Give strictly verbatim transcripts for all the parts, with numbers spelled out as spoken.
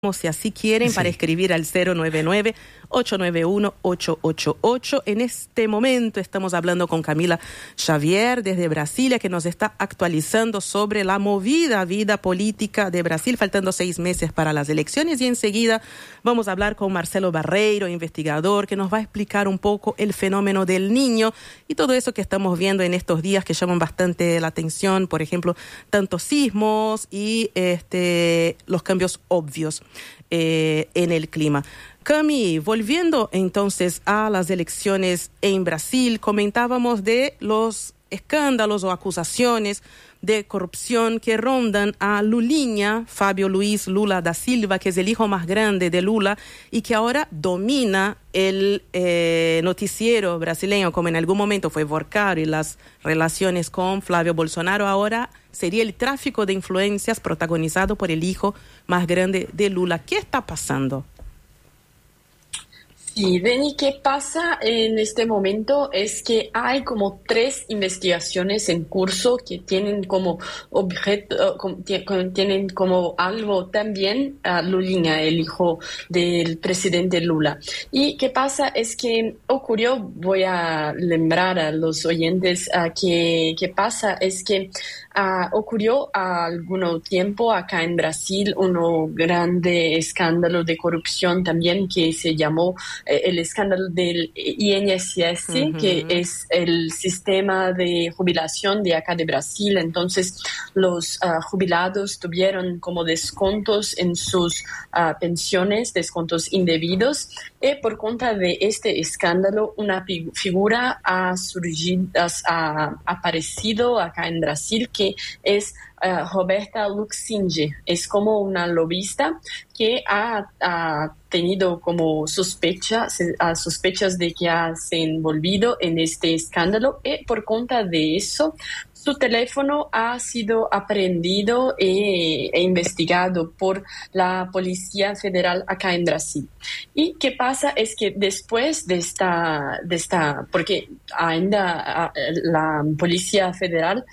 Si así quieren, sí, para escribir al cero nueve nueve, ocho nueve uno, ocho ocho ocho. En este momento estamos hablando con Camila Xavier desde Brasilia, que nos está actualizando sobre la movida vida política de Brasil, faltando seis meses para las elecciones. Y enseguida vamos a hablar con Marcelo Barreiro, investigador, que nos va a explicar un poco el fenómeno del Niño y todo eso que estamos viendo en estos días que llaman bastante la atención. Por ejemplo, tantos sismos y este, los cambios obvios Eh, en el clima. Cami, volviendo entonces a las elecciones en Brasil, comentábamos de los escándalos o acusaciones de corrupción que rondan a Lulinha, Fábio Luiz Lula da Silva, que es el hijo más grande de Lula y que ahora domina el eh, noticiero brasileño, como en algún momento fue Vorcaro y las relaciones con Flávio Bolsonaro. Ahora sería el tráfico de influencias protagonizado por el hijo más grande de Lula. ¿Qué está pasando? Sí, Deni, ¿qué pasa en este momento? Es que hay como tres investigaciones en curso que tienen como objeto, tienen como algo también a Lulinha, el hijo del presidente Lula. Y qué pasa es que ocurrió, voy a lembrar a los oyentes uh, que qué pasa es que uh, ocurrió a algún tiempo acá en Brasil un grande escándalo de corrupción también que se llamó el escándalo del I N S S, uh-huh, que es el sistema de jubilación de acá de Brasil. Entonces, los uh, jubilados tuvieron como descontos en sus uh, pensiones, descontos indebidos, y por cuenta de este escándalo, una figura ha surgido, ha aparecido acá en Brasil, que es uh, Roberta Luxinge. Es como una lobista que ha, ha tenido como sospecha, uh, sospechas de que ha se envolvido en este escándalo, y por cuenta de eso, su teléfono ha sido aprehendido e, e investigado por la Policía Federal acá en Brasil. Y qué pasa es que después de esta, de esta porque ainda la Policía Federal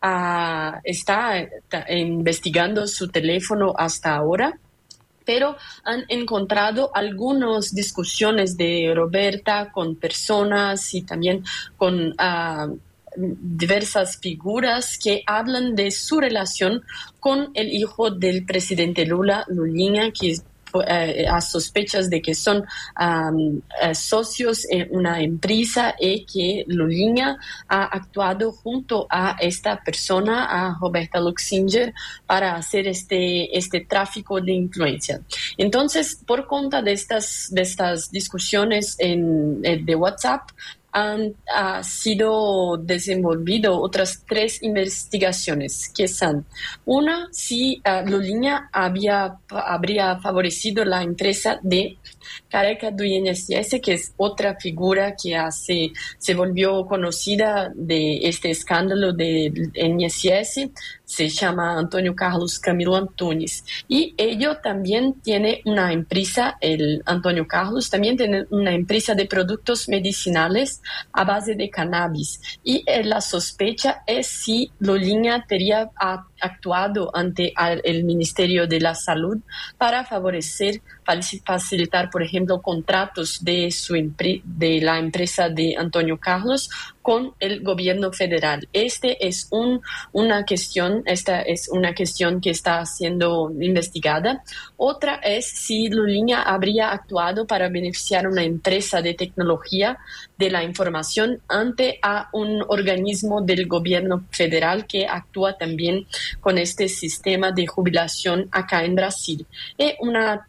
uh, está investigando su teléfono hasta ahora, pero han encontrado algunas discusiones de Roberta con personas y también con uh, diversas figuras que hablan de su relación con el hijo del presidente Lula, Lulinha, que es Uh, a sospechas de que son um, uh, socios en una empresa y que Lulinha ha actuado junto a esta persona, a Roberta Luxinge, para hacer este, este tráfico de influencia. Entonces, por cuenta de estas, de estas discusiones en, de WhatsApp, han ha sido desenvolvido otras tres investigaciones que son: una, si uh, Lulinha había, habría favorecido la empresa de Careca do I N S S, que es otra figura que hace, se volvió conocida de este escándalo del I N S S, se llama Antonio Carlos Camilo Antunes. Y ello también tiene una empresa, el Antonio Carlos también tiene una empresa de productos medicinales a base de cannabis. Y eh, la sospecha es si Lulinha tería a, actuado ante al, el Ministerio de la Salud para favorecer, facilitar, por ejemplo, contratos de, su, de la empresa de Antonio Carlos con el gobierno federal. Este es un, una cuestión, esta es una cuestión que está siendo investigada. Otra es si Lulinha habría actuado para beneficiar una empresa de tecnología de la información ante a un organismo del gobierno federal que actúa también con este sistema de jubilación acá en Brasil. Y una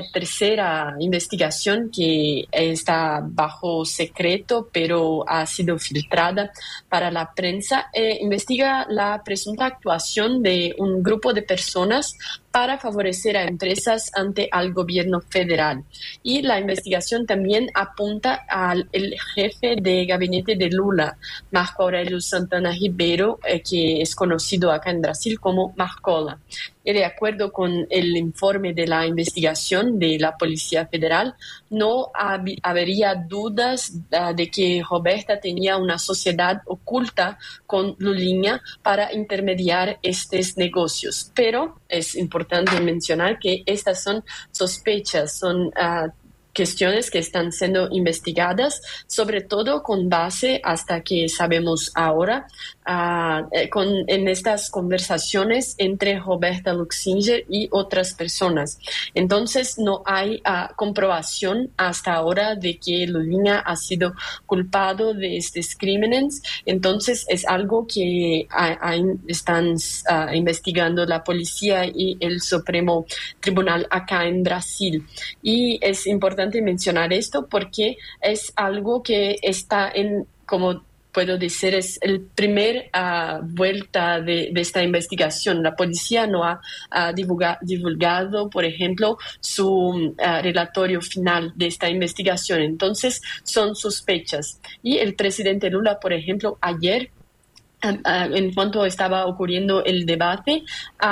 tercera investigación que está bajo secreto pero ha sido filtrada para la prensa, eh, investiga la presunta actuación de un grupo de personas para favorecer a empresas ante al gobierno federal. Y la investigación también apunta al el jefe de gabinete de Lula, Marco Aurélio Santana Ribeiro, eh, que es conocido acá en Brasil como Marcola. y de acuerdo con el informe de la investigación de la Policía Federal, no hab- habría dudas uh, de que Roberta tenía una sociedad oculta con Lulinha para intermediar estos negocios. Pero es importante mencionar que estas son sospechas, son uh, cuestiones que están siendo investigadas, sobre todo con base, hasta que sabemos ahora, uh, eh, con, en estas conversaciones entre Roberta Luxinger y otras personas. Entonces, no hay uh, comprobación hasta ahora de que Lulinha ha sido culpado de estos crímenes. Entonces, es algo que uh, uh, están uh, investigando la policía y el Supremo Tribunal acá en Brasil. Y es importante mencionar esto porque es algo que está en, como puedo decir, es el primer uh, vuelta de, de esta investigación. La policía no ha uh, divulga, divulgado, por ejemplo, su uh, relatorio final de esta investigación. Entonces, son sospechas. Y el presidente Lula, por ejemplo, ayer, Uh, uh, en cuanto estaba ocurriendo el debate,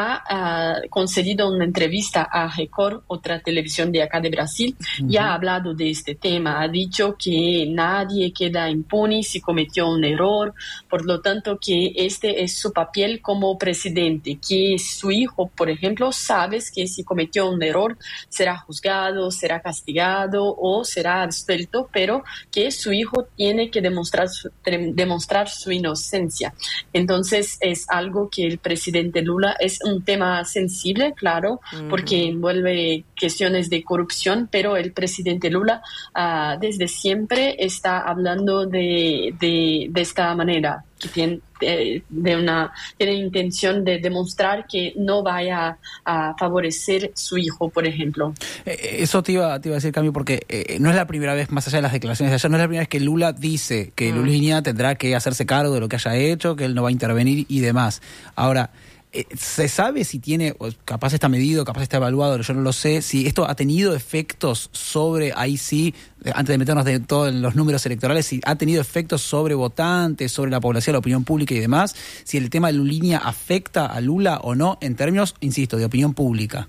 ha uh, concedido una entrevista a Record, otra televisión de acá de Brasil, uh-huh. y ha hablado de este tema. Ha dicho que nadie queda impune si cometió un error, por lo tanto que este es su papel como presidente, que su hijo, por ejemplo, sabe que si cometió un error será juzgado, será castigado o será absuelto, pero que su hijo tiene que demostrar su, demostrar su inocencia. Entonces es algo que el presidente Lula, es un tema sensible, claro, uh-huh. porque envuelve cuestiones de corrupción, pero el presidente Lula uh, desde siempre está hablando de, de, de esta manera, que tiene, de, de una, tiene intención de demostrar que no vaya a, a favorecer su hijo, por ejemplo. Eh, eso te iba, te iba a decir, Cami, porque eh, no es la primera vez, más allá de las declaraciones de ayer, no es la primera vez que Lula dice que mm. Lulinha tendrá que hacerse cargo de lo que haya hecho, que él no va a intervenir y demás. Ahora, eh, ¿se sabe si tiene, capaz está medido, capaz está evaluado, yo no lo sé, si esto ha tenido efectos sobre, ahí sí, antes de meternos de todos los números electorales, si ha tenido efectos sobre votantes, sobre la población, la opinión pública y demás, si el tema de Lulinha afecta a Lula o no, en términos, insisto, de opinión pública?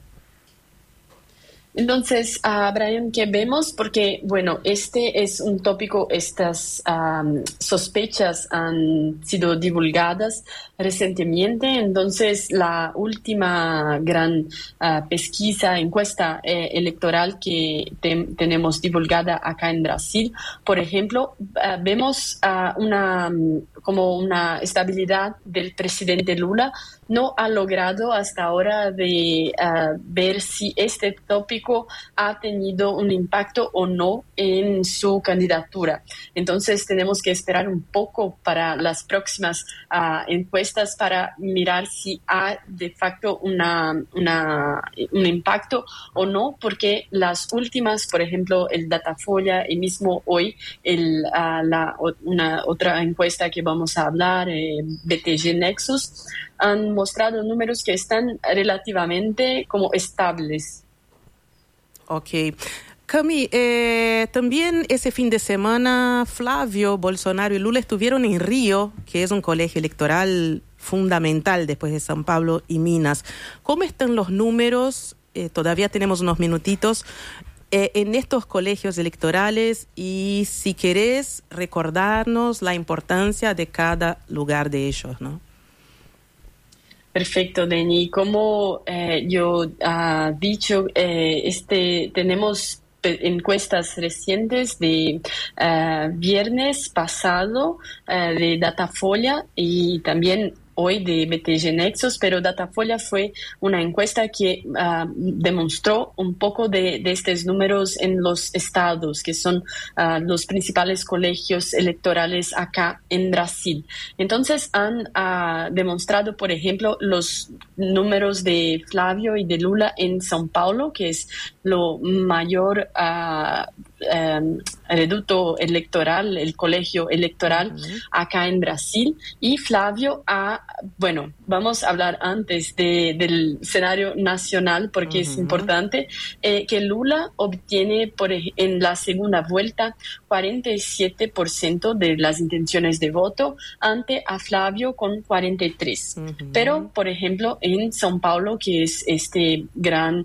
Entonces, uh, Brian, ¿qué vemos? Porque, bueno, este es un tópico, estas um, sospechas han sido divulgadas recientemente. Entonces, la última gran uh, pesquisa, encuesta eh, electoral que te, tenemos divulgada acá en Brasil, por ejemplo, uh, vemos uh, una como una estabilidad del presidente Lula. No ha logrado hasta ahora de uh, ver si este tópico ha tenido un impacto o no en su candidatura. Entonces tenemos que esperar un poco para las próximas uh, encuestas para mirar si hay de facto una, una, un impacto o no, porque las últimas, por ejemplo, el Datafolha y mismo hoy el, uh, la, una otra encuesta que vamos a hablar, eh, B T G Nexus, han mostrado números que están relativamente como estables. Ok. Cami, eh, también ese fin de semana Flávio Bolsonaro y Lula estuvieron en Río, que es un colegio electoral fundamental después de São Paulo y Minas. ¿Cómo están los números? Eh, todavía tenemos unos minutitos. Eh, en estos colegios electorales, y si querés recordarnos la importancia de cada lugar de ellos, ¿no? Perfecto, Deni. Como eh, yo he uh, dicho, eh, este tenemos encuestas recientes de uh, viernes pasado uh, de Datafolha y también hoy de B T G Nexus, pero Datafolha fue una encuesta que uh, demostró un poco de, de estos números en los estados, que son uh, los principales colegios electorales acá en Brasil. Entonces han uh, demostrado, por ejemplo, los números de Flávio y de Lula en São Paulo, que es lo mayor uh, um, reducto electoral, el colegio electoral uh-huh. acá en Brasil, y Flávio ha, bueno, vamos a hablar antes de, del escenario nacional porque uh-huh. es importante, eh, que Lula obtiene por, en la segunda vuelta cuarenta y siete por ciento de las intenciones de voto ante a Flávio con cuarenta y tres por ciento. Uh-huh. Pero, por ejemplo, en São Paulo, que es este gran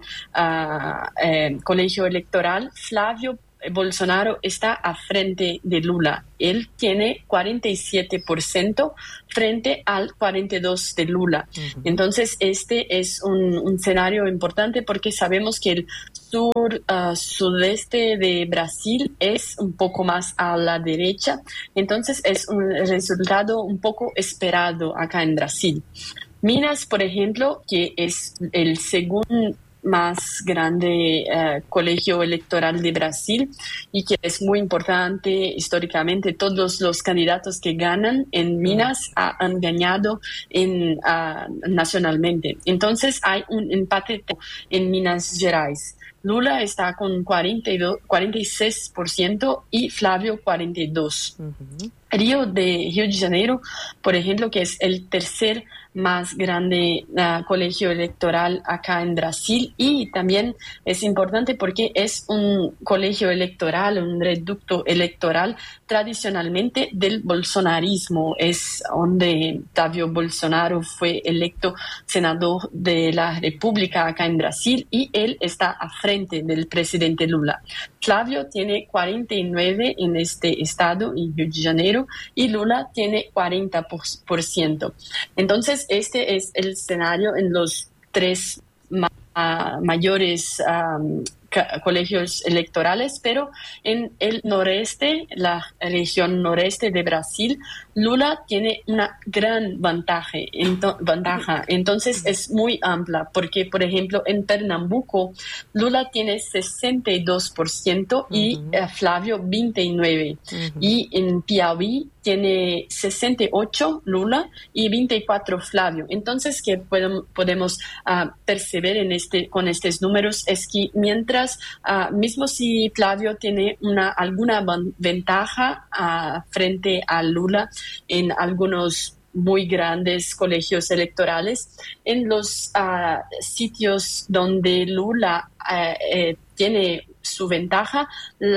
uh, eh, colegio electoral, Flávio Bolsonaro está a frente de Lula. Él tiene cuarenta y siete por ciento frente al cuarenta y dos por ciento de Lula. Uh-huh. Entonces, este es un, un escenario importante porque sabemos que el sur, uh, sudeste de Brasil es un poco más a la derecha. Entonces, es un resultado un poco esperado acá en Brasil. Minas, por ejemplo, que es el segundo más grande uh, colegio electoral de Brasil y que es muy importante históricamente. Todos los candidatos que ganan en Minas uh, han ganado en, uh, nacionalmente. Entonces hay un empate en Minas Gerais. Lula está con cuarenta y dos, cuarenta y seis por ciento y Flávio cuarenta y dos por ciento. Uh-huh. Río de Río de Janeiro, por ejemplo, que es el tercer más grande uh, colegio electoral acá en Brasil, y también es importante porque es un colegio electoral, un reducto electoral tradicionalmente del bolsonarismo. Es donde Flávio Bolsonaro fue electo senador de la República acá en Brasil y él está a frente del presidente Lula. Flávio tiene cuarenta y nueve en este estado, en Río de Janeiro, y Lula tiene cuarenta por ciento. Entonces, este es el escenario en los tres ma- mayores um, ca- colegios electorales, pero en el noreste, la región noreste de Brasil, Lula tiene una gran ventaja, ento- ventaja. Entonces es muy amplia, porque, por ejemplo, en Pernambuco, Lula tiene sesenta y dos por ciento y uh-huh. eh, Flávio veinte y nueve por ciento. Uh-huh. Y en Piauí tiene sesenta y ocho Lula y veinticuatro Flávio. Entonces, que podemos, podemos uh, percibir en este, con estos números es que mientras, uh, mismo si Flávio tiene una, alguna van- ventaja uh, frente a Lula en algunos muy grandes colegios electorales, en los uh, sitios donde Lula uh, eh, tiene su ventaja,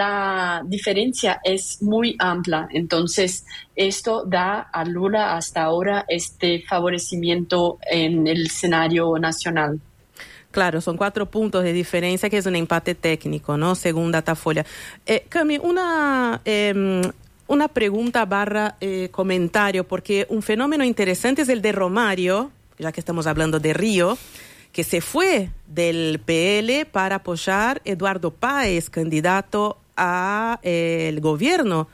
la diferencia es muy amplia. Entonces, esto da a Lula hasta ahora este favorecimiento en el escenario nacional. Claro, son cuatro puntos de diferencia, que es un empate técnico, ¿no? Según Datafolha. Eh, Cami, una... Eh, Una pregunta barra eh, comentario, porque un fenómeno interesante es el de Romário, ya que estamos hablando de Río, que se fue del P L para apoyar a Eduardo Paes, candidato al eh, gobierno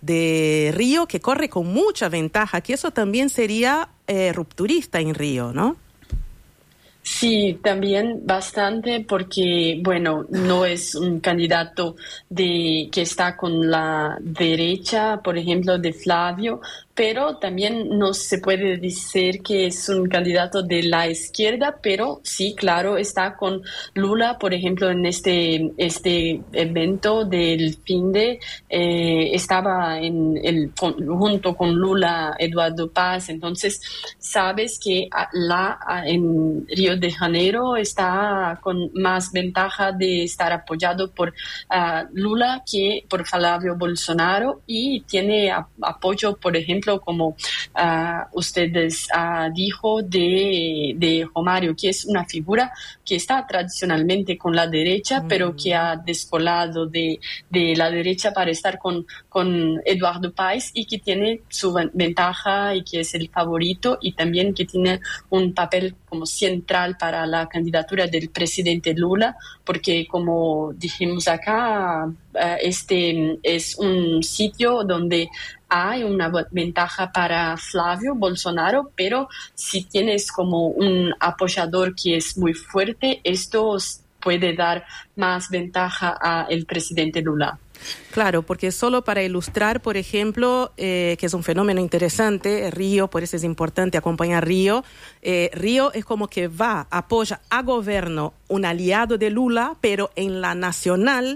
de Río, que corre con mucha ventaja, que eso también sería eh, rupturista en Río, ¿no? Sí, también bastante porque, bueno, no es un candidato de que está con la derecha, por ejemplo, de Flávio, pero también no se puede decir que es un candidato de la izquierda, pero sí, claro, está con Lula, por ejemplo, en este, este evento del fin de, eh, estaba en el, con, junto con Lula, Eduardo Paz. Entonces, sabes que la, en Río de Janeiro está con más ventaja de estar apoyado por uh, Lula que por Flávio Bolsonaro, y tiene a, apoyo, por ejemplo, como uh, ustedes uh, dijo, de, de Romário, que es una figura que está tradicionalmente con la derecha, mm. pero que ha descolado de, de la derecha para estar con, con Eduardo Paes, y que tiene su ventaja y que es el favorito, y también que tiene un papel como central para la candidatura del presidente Lula, porque como dijimos acá, uh, este es un sitio donde hay una ventaja para Flávio Bolsonaro, pero si tienes como un apoyador que es muy fuerte, esto puede dar más ventaja al presidente Lula. Claro, porque solo para ilustrar, por ejemplo, eh, que es un fenómeno interesante, Río, por eso es importante acompañar Río. Eh, Río es como que va, apoya a gobierno un aliado de Lula, pero en la nacional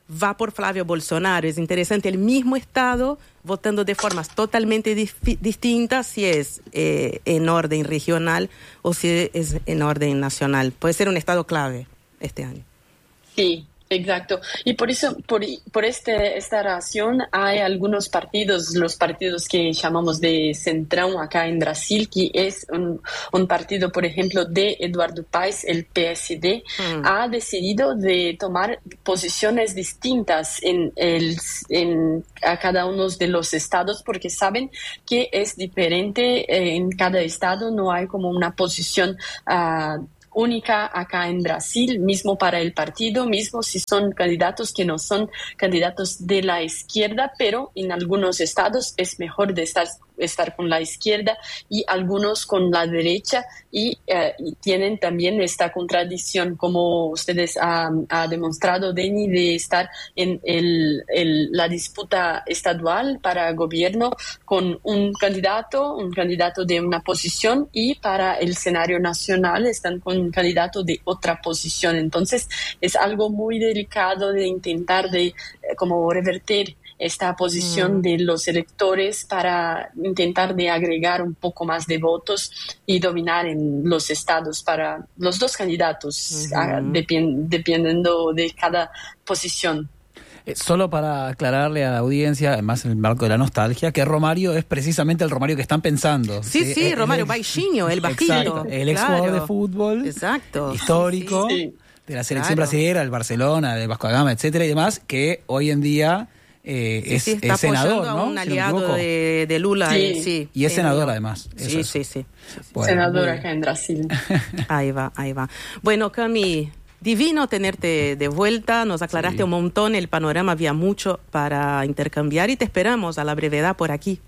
va por Flávio Bolsonaro. Es interesante, el mismo estado votando de formas totalmente dif- distintas, si es eh, en orden regional o si es en orden nacional. Puede ser un estado clave este año. Sí. Exacto. Y por eso, por, por este, esta razón, hay algunos partidos, los partidos que llamamos de Centrão acá en Brasil, que es un, un partido, por ejemplo, de Eduardo Paes, el P S D, mm. ha decidido de tomar posiciones distintas en el, en, a cada uno de los estados, porque saben que es diferente eh, en cada estado, no hay como una posición uh, única acá en Brasil, mismo para el partido, mismo si son candidatos que no son candidatos de la izquierda, pero en algunos estados es mejor de estar, estar con la izquierda y algunos con la derecha, y, eh, y tienen también esta contradicción, como ustedes han ha demostrado, Deni, de estar en el, el, la disputa estadual para gobierno con un candidato, un candidato de una posición, y para el escenario nacional están con un candidato de otra posición. Entonces es algo muy delicado de intentar de eh, como revertir esta posición mm. de los electores para intentar de agregar un poco más de votos y dominar en los estados para los dos candidatos, uh-huh. a, depend, dependiendo de cada posición. Eh, solo para aclararle a la audiencia, además en el marco de la nostalgia, que Romario es precisamente el Romario que están pensando. Sí, sí, sí el, Romario el, baixinho, el bajito. Exacto, el ex jugador claro. de fútbol, exacto. histórico, sí, sí. de la selección claro. brasileña, el Barcelona, de Vasco da Gama, etcétera, y demás, que hoy en día... Eh, sí, es, sí, está es senador, a ¿no? un aliado si no de, de Lula. Sí. Eh, sí. Y es senador, además. Sí, sí, sí. Bueno, senador acá en Brasil. Ahí va, ahí va. Bueno, Cami, divino tenerte de vuelta. Nos aclaraste sí. un montón el panorama. Había mucho para intercambiar y te esperamos a la brevedad por aquí.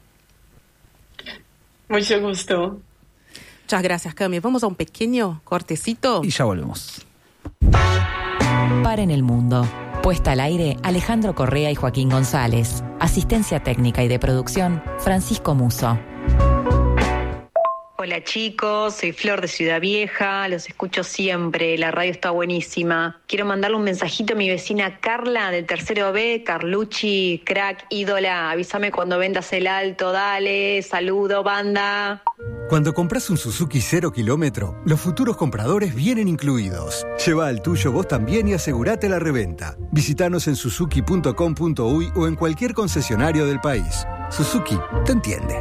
Mucho gusto. Muchas gracias, Cami. Vamos a un pequeño cortecito. Y ya volvemos. Paren el mundo. Puesta al aire, Alejandro Correa y Joaquín González. Asistencia técnica y de producción, Francisco Muso. Hola chicos, soy Flor de Ciudad Vieja, los escucho siempre, la radio está buenísima. Quiero mandarle un mensajito a mi vecina Carla del tercero B, Carlucci, crack, ídola, avísame cuando vendas el alto, dale, saludo, banda. Cuando compras un Suzuki cero kilómetro, los futuros compradores vienen incluidos. Lleva al tuyo vos también y asegurate la reventa. Visítanos en suzuki punto com punto uy o en cualquier concesionario del país. Suzuki te entiende.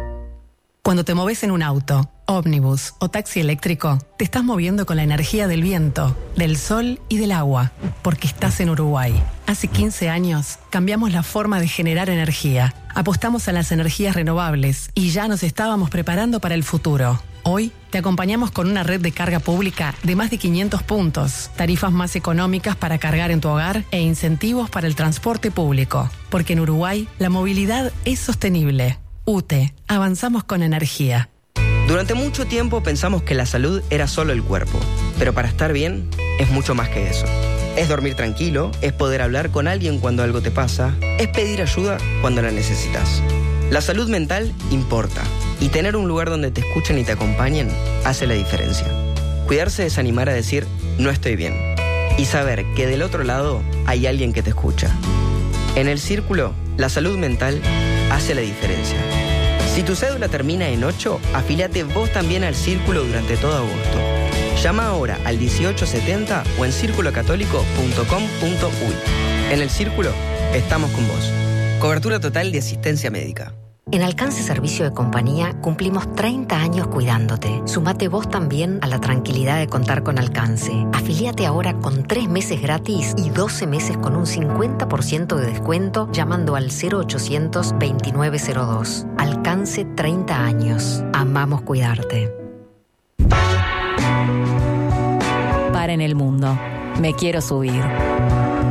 Cuando te moves en un auto, ómnibus o taxi eléctrico, te estás moviendo con la energía del viento, del sol y del agua, porque estás en Uruguay. Hace quince años cambiamos la forma de generar energía, apostamos a las energías renovables y ya nos estábamos preparando para el futuro. Hoy te acompañamos con una red de carga pública de más de quinientos puntos, tarifas más económicas para cargar en tu hogar e incentivos para el transporte público. Porque en Uruguay la movilidad es sostenible. U T E, avanzamos con energía. Durante mucho tiempo pensamos que la salud era solo el cuerpo, pero para estar bien es mucho más que eso. Es dormir tranquilo, es poder hablar con alguien cuando algo te pasa, es pedir ayuda cuando la necesitas. La salud mental importa, y tener un lugar donde te escuchen y te acompañen hace la diferencia. Cuidarse es animar a decir, no estoy bien, y saber que del otro lado hay alguien que te escucha. En el Círculo, la salud mental hace la diferencia. Si tu cédula termina en ocho, afíliate vos también al Círculo durante todo agosto. Llama ahora al dieciocho setenta o en círculo católico punto com punto uy. En el Círculo, estamos con vos. Cobertura total de asistencia médica. En Alcance Servicio de Compañía cumplimos treinta años cuidándote. Sumate vos también a la tranquilidad de contar con Alcance. Afilíate ahora con tres meses gratis y doce meses con un cincuenta por ciento de descuento llamando al cero ochocientos veintinueve cero dos. Alcance treinta años. Amamos cuidarte. Paren el mundo. Me quiero subir.